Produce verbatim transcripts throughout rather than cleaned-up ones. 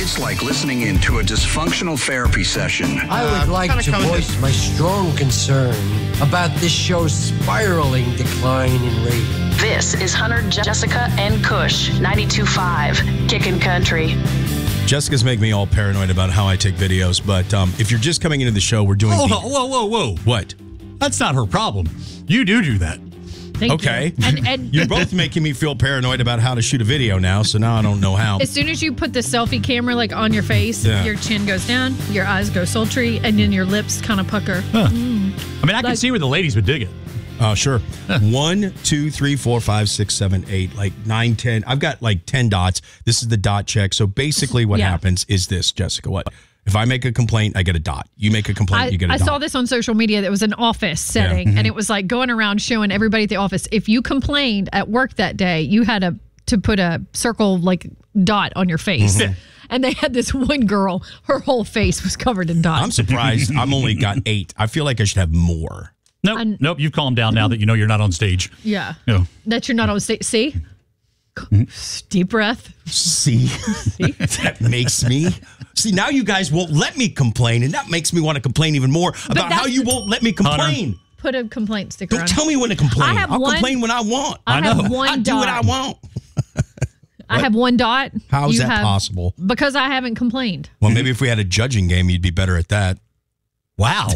It's like listening into a dysfunctional therapy session. I would Uh, like kinda to coming to- voice my strong concern about this show's spiraling decline in ratings. This is Hunter, Jessica, and Kush, ninety-two point five, Kickin' Country. Jessica's making me all paranoid about how I take videos, but um, if you're just coming into the show, we're doing... Oh, the- whoa, whoa, whoa. What? That's not her problem. You do do that. Thank Okay. you. And, and You're both making me feel paranoid about how to shoot a video now, so now I don't know how. as soon as you put the selfie camera like on your face, Yeah. your chin goes down, your eyes go sultry, and then your lips kind of pucker. Huh. I mean, I can Like- see where the ladies would dig it. Oh, sure. One, two, three, four, five, six, seven, eight, like nine, ten. I've got like ten dots. This is the dot check. So basically what Yeah. happens is this, Jessica. What? If I make a complaint, I get a dot. You make a complaint, I, you get a I dot. saw this on social media. That was an office setting, Yeah. and it was like going around showing everybody at the office. If you complained at work that day, you had a to put a circle like dot on your face. Mm-hmm. And they had this one girl, her whole face was covered in dots. I'm surprised I'm only got eight. I feel like I should have more. Nope, I'm- nope. You've calmed down now that you know you're not on stage. yeah. Yeah. That you're not on stage. See? Deep breath. See? That makes me. See, now you guys won't let me complain, and that makes me want to complain even more about how that's- you won't let me complain. Put a complaint sticker Don't on. tell me when to complain. I have I'll one- complain when I want. I have know. one I do what I dot. want. I have one dot. How is You that have- possible? Because I haven't complained. Well, maybe if we had a judging game, you'd be better at that. Wow.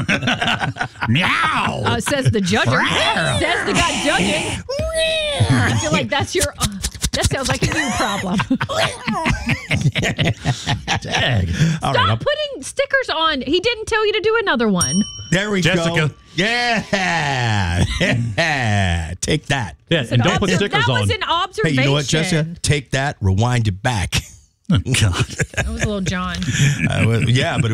Meow. Uh, says the judger. says the guy judging. I feel like that's your. Uh, that sounds like a you problem. Dag. All Stop right, I'll- putting stickers on. He didn't tell you to do another one. there we go. Jessica. Yeah. Take that. Yeah, and don't put That's- stickers that on. was an Hey, observation. you know what, Jessica? Take that, rewind it back. Oh, God. That was a little John. Uh, well, yeah, but